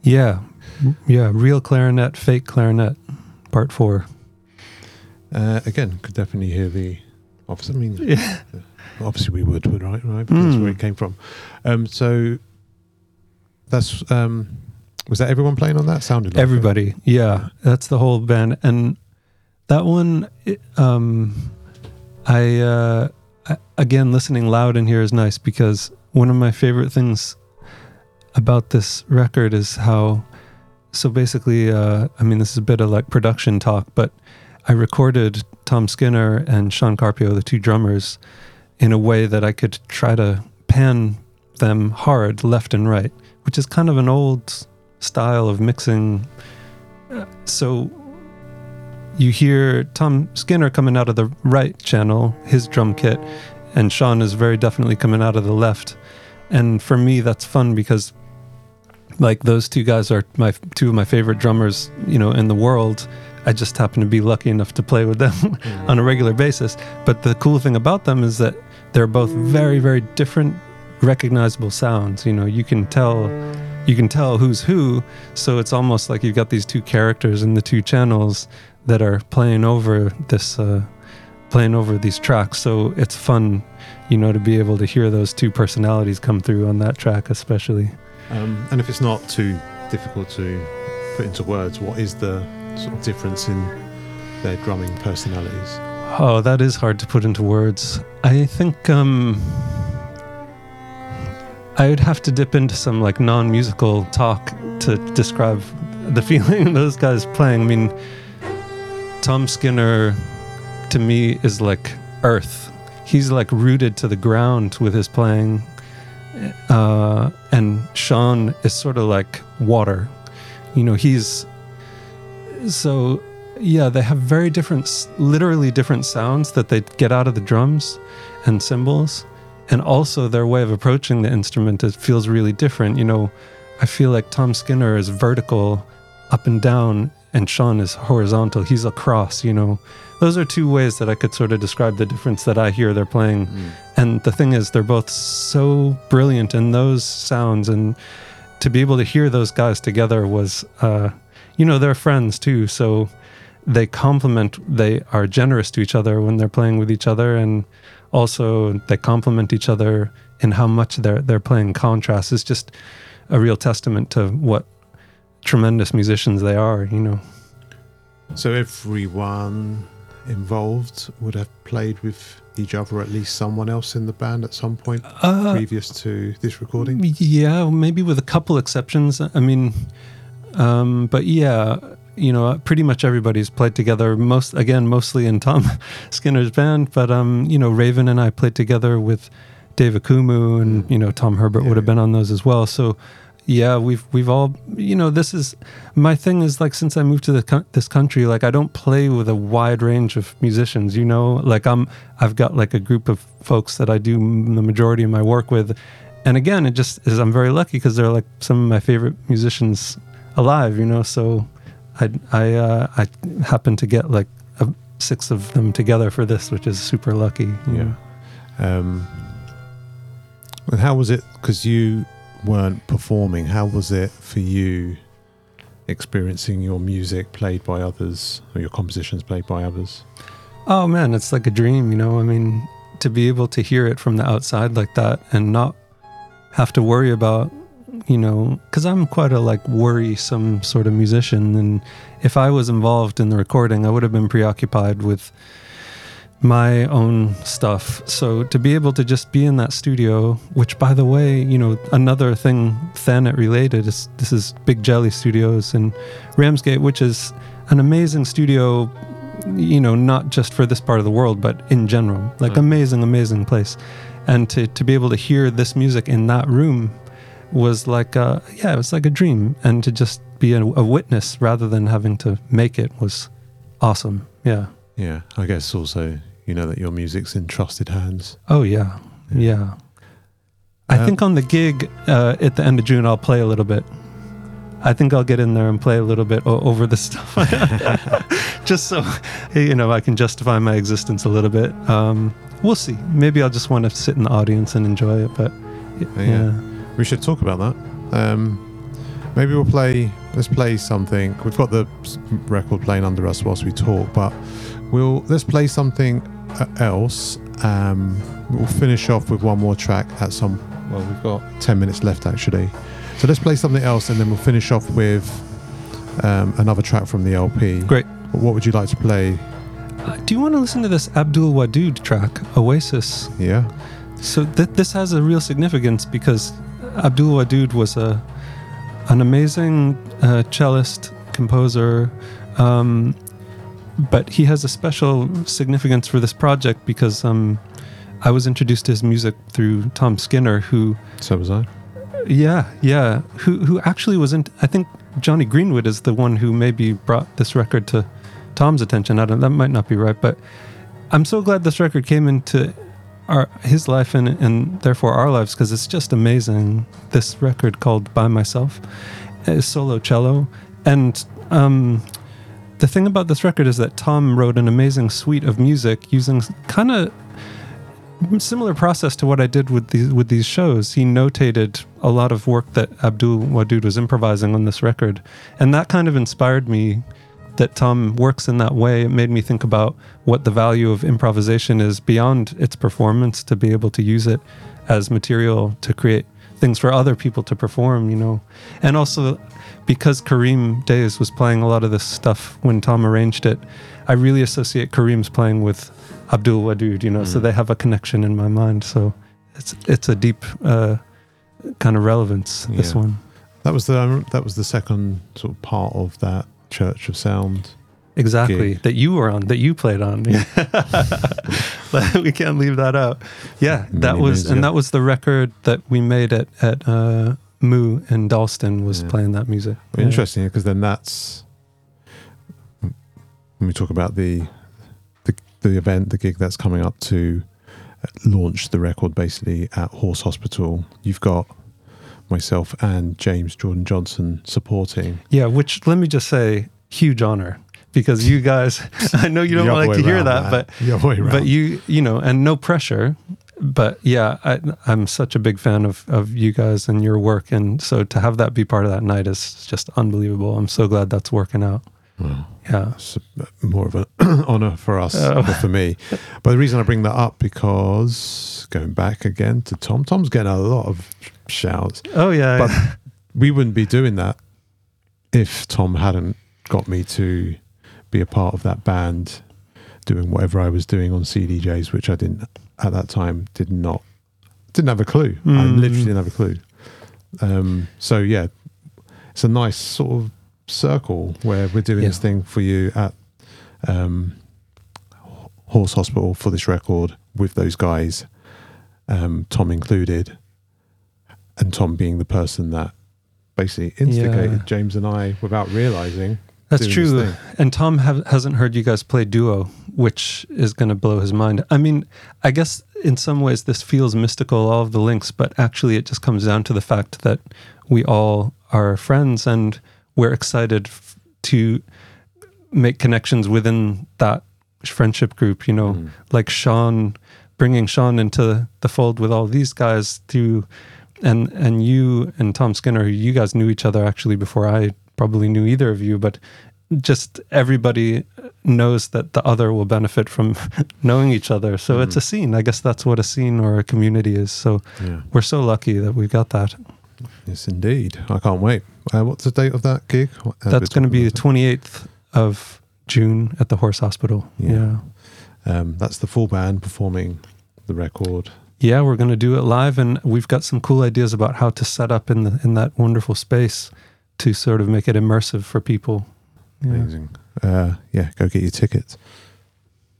Yeah. Yeah. Real clarinet, fake clarinet, part 4. Again, could definitely hear the office. I mean, obviously we would, right? Because that's where it came from. So that's was that everyone playing on that? Sounded like everybody. Yeah, that's the whole band. And that one, I again, listening loud in here is nice, because one of my favorite things about this record is how, so basically, I mean, this is a bit of like production talk, but I recorded Tom Skinner and Sean Carpio, the 2 drummers, in a way that I could try to pan them hard left and right, which is kind of an old style of mixing. So you hear Tom Skinner coming out of the right channel, his drum kit, and Sean is very definitely coming out of the left. And for me, that's fun because like those 2 guys are 2 of my favorite drummers, in the world. I just happen to be lucky enough to play with them on a regular basis. But the cool thing about them is that they're both very, very different, recognizable sounds. You can tell who's who. So it's almost like you've got these 2 characters in the 2 channels that are playing over these tracks. So it's fun, to be able to hear those 2 personalities come through on that track, especially. And if it's not too difficult to put into words, what is the sort of difference in their drumming personalities? Oh, that is hard to put into words. I think I would have to dip into some like non-musical talk to describe the feeling those guys playing. I mean, Tom Skinner to me is like earth. He's like rooted to the ground with his playing. And Sean is sort of like water. They have very different, literally different sounds that they get out of the drums and cymbals. And also their way of approaching the instrument, it feels really different. I feel like Tom Skinner is vertical, up and down, and Sean is horizontal. He's across, Those are 2 ways that I could sort of describe the difference that I hear they're playing. And the thing is, they're both so brilliant in those sounds. And to be able to hear those guys together was, they're friends too. So they are generous to each other when they're playing with each other. And also they complement each other in how much they're playing contrast. It's just a real testament to what tremendous musicians they are, So everyone involved would have played with each other, at least someone else in the band at some point previous to this recording? Yeah, maybe with a couple exceptions. I mean, but yeah, pretty much everybody's played together, mostly in Tom Skinner's band, but Raven and I played together with Dave Akumu, and Tom Herbert would have been on those as well. So yeah, we've all, this is my thing is like, since I moved to this country, like I don't play with a wide range of musicians, like I've got like a group of folks that I do the majority of my work with. And again, it just is, I'm very lucky because they're like some of my favorite musicians alive, so I happen to get like 6 of them together for this, which is super lucky. Yeah. And how was it, because you weren't performing, how was it for you experiencing your music played by others, or your compositions played by others? Oh man, it's like a dream, I mean, to be able to hear it from the outside like that and not have to worry about, because I'm quite a like worrisome sort of musician, and if I was involved in the recording, I would have been preoccupied with my own stuff. So to be able to just be in that studio, which by the way, another thing Thanet related is, this is Big Jelly Studios in Ramsgate, which is an amazing studio, not just for this part of the world, but in general, like amazing place. And to be able to hear this music in that room was like, it was like a dream. And to just be a witness rather than having to make it was awesome. Yeah. Yeah, I guess also, that your music's in trusted hands. Oh, yeah. I think on the gig at the end of June, I'll play a little bit. I think I'll get in there and play a little bit over the stuff. Just so, I can justify my existence a little bit. We'll see. Maybe I'll just want to sit in the audience and enjoy it, but yeah. We should talk about that. maybe let's play something. We've got the record playing under us whilst we talk, but let's play something else. We'll finish off with one more track we've got 10 minutes left actually. So let's play something else and then we'll finish off with another track from the LP. Great. What would you like to play? Do you want to listen to this Abdul Wadud track, Oasis? Yeah. So this has a real significance because Abdul Wadud was an amazing cellist, composer, but he has a special significance for this project because I was introduced to his music through Tom Skinner, who... So was I. Yeah. Who actually was in... I think Johnny Greenwood is the one who maybe brought this record to Tom's attention. That might not be right, but I'm so glad this record came into his life and therefore our lives, because it's just amazing. This record called By Myself is solo cello, and the thing about this record is that Tom wrote an amazing suite of music using kind of similar process to what I did with these shows. He notated a lot of work that Abdul Wadud was improvising on this record, and that kind of inspired me that Tom works in that way. It made me think about what the value of improvisation is beyond its performance, to be able to use it as material to create things for other people to perform, And also, because Kareem Days was playing a lot of this stuff when Tom arranged it, I really associate Kareem's playing with Abdul Wadud, so they have a connection in my mind. So it's a deep kind of relevance, this one. That was the second sort of part of that Church of Sound. Exactly. Gig. That you were on, that you played on. We can't leave that out. Yeah, that was the record that we made at Moo in Dalston, was playing that music. Well, interesting, because then that's when we talk about the event, the gig that's coming up to launch the record basically at Horse Hospital. You've got myself and James Jordan Johnson supporting. Yeah, which, let me just say, huge honor, because you guys, I know you don't like to hear that, but you and no pressure, but yeah, I'm such a big fan of you guys and your work, and so to have that be part of that night is just unbelievable. I'm so glad that's working out. Well, yeah, it's more of an honor for us than for me. But the reason I bring that up, because going back again to Tom's getting a lot of shouts. Oh yeah, but we wouldn't be doing that if Tom hadn't got me to be a part of that band, doing whatever I was doing on CDJs, which I didn't at that time. Didn't have a clue. I literally didn't have a clue. So yeah, it's a nice sort of circle where we're doing this thing for you at Horse Hospital for this record with those guys, Tom included, and Tom being the person that basically instigated James and I without realizing. That's true. And Tom hasn't heard you guys play duo, which is going to blow his mind. I mean, I guess in some ways this feels mystical, all of the links, but actually it just comes down to the fact that we all are friends and we're excited to make connections within that friendship group, like bringing Sean into the fold with all these guys and you and Tom Skinner, who you guys knew each other actually before I probably knew either of you, but just everybody knows that the other will benefit from knowing each other. So it's a scene. I guess that's what a scene or a community is. So we're so lucky that we've got that. Yes, indeed. I can't wait. What's the date of that gig? That's going to be the 28th of June at the Horse Hospital. Yeah. That's the full band performing the record. Yeah, we're going to do it live, and we've got some cool ideas about how to set up in that wonderful space to sort of make it immersive for people. Amazing. Go get your tickets.